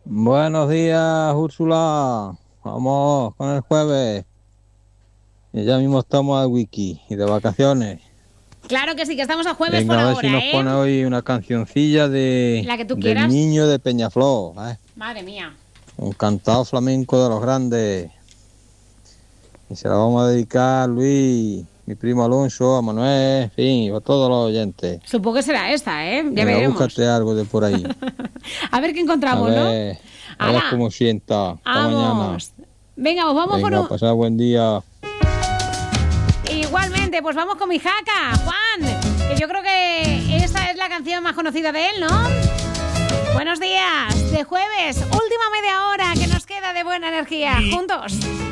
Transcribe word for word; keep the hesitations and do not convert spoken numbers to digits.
Buenos días, Úrsula. Vamos con el jueves. Y ya mismo estamos al wiki y de vacaciones. Claro que sí, que estamos a jueves Venga, por a ver ahora, si nos ¿eh? pone hoy una cancioncilla de La que tú del quieras. niño de Peñaflor, ¿eh? Madre mía. Un cantado flamenco de los grandes. Y se la vamos a dedicar a Luis, mi primo Alonso, a Manuel, en fin, y a todos los oyentes. Supongo que será esta, ¿eh? Ya Venga, veremos. búscate algo de por ahí. A ver qué A encontramos, ver, ¿no? a ver ¡Hala! cómo sienta. Hasta mañana. ¡Vamos! Venga, pues vamos Venga, por un... pasad buen día. Igualmente, pues vamos con mi jaca, Juan, que yo creo que esta es la canción más conocida de él, ¿no? Buenos días, de jueves, última media hora que nos queda de buena energía, juntos.